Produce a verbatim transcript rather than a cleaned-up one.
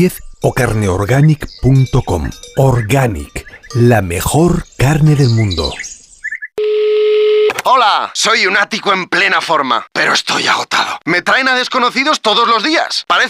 diez o carneorganic punto com. Organic, la mejor carne del mundo. Hola, soy un ático en plena forma, pero estoy agotado. Me traen a desconocidos todos los días. Parece